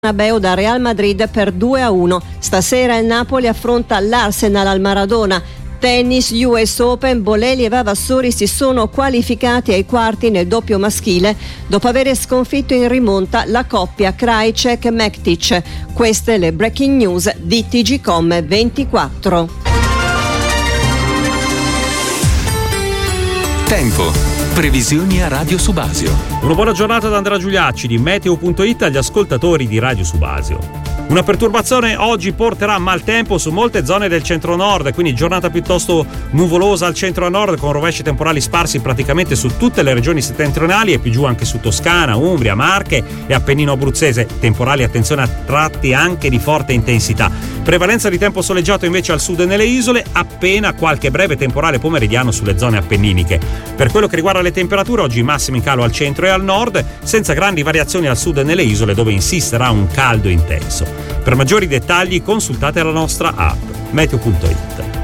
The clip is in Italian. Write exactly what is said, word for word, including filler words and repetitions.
Bernabeu da Real Madrid per due a uno. Stasera il Napoli affronta l'Arsenal al Maradona. Tennis, U S Open, Bolelli e Vavassori si sono qualificati ai quarti nel doppio maschile dopo aver sconfitto in rimonta la coppia Krajicek-Mektic. Queste le breaking news di T G Com ventiquattro. Tempo. Previsioni a Radio Subasio. Una buona giornata da Andrea Giuliacci di Meteo punto it agli ascoltatori di Radio Subasio. Una perturbazione oggi porterà maltempo su molte zone del centro-nord, quindi giornata piuttosto nuvolosa al centro-nord con rovesci temporali sparsi praticamente su tutte le regioni settentrionali e più giù anche su Toscana, Umbria, Marche e Appennino abruzzese. Temporali, attenzione, a tratti anche di forte intensità. Prevalenza di tempo soleggiato invece al sud e nelle isole, appena qualche breve temporale pomeridiano sulle zone appenniniche. Per quello che riguarda le temperature, oggi massimi in calo al centro e al nord, senza grandi variazioni al sud e nelle isole dove insisterà un caldo intenso. Per maggiori dettagli consultate la nostra app Meteo punto it.